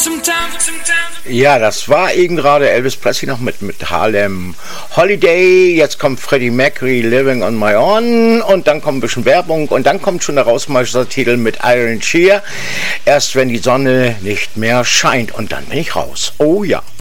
Ja, das war eben gerade Elvis Presley noch mit Harlem Holiday. Jetzt kommt Freddie Mercury, Living on My Own. Und dann kommt ein bisschen Werbung. Und dann kommt schon der Rausmeistertitel mit Iron Shear. Erst wenn die Sonne nicht mehr scheint. Und dann bin ich raus. Oh ja.